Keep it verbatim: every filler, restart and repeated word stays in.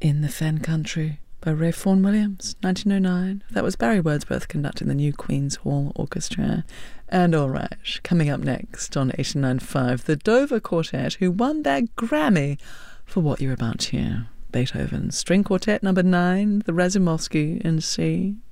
In the Fen Country by Ray Vaughan Williams, nineteen oh nine. That was Barry Wordsworth conducting the New Queen's Hall Orchestra. And all right, coming up next on eighty-nine point five, the Dover Quartet, who won their Grammy for what you're about to hear. Beethoven's String Quartet number nine, the Razumovsky in C.